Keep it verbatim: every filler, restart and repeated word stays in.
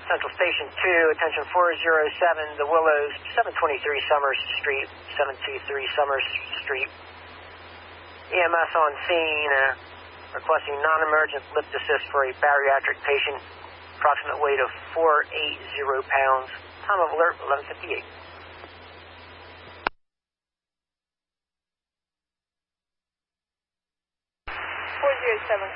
Central Station two, attention four zero seven, The Willows, seven twenty-three Summers Street, seven two three Summers Street. E M S on scene, uh, requesting non-emergent lift assist for a bariatric patient, approximate weight of four hundred eighty pounds. Time of alert, eleven fifty-eight. four zero seven.